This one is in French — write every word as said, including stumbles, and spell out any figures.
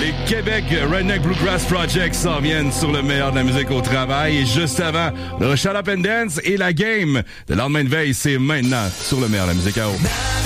Les Québec Redneck Bluegrass Project s'en viennent sur le meilleur de la musique au travail. Et juste avant, le Shut Up and Dance et la game de lendemain de veille, c'est maintenant sur le meilleur de la musique à eau.